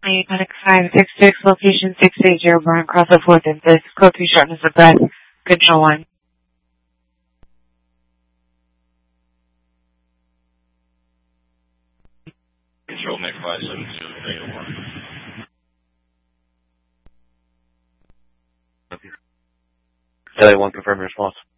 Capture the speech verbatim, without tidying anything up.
Panic five six six, location six eight zero, Brian Cross of fourth and fifth, code three, sharpness of breath, control one. Control Nick five seven two, three one. L A one, confirm your response.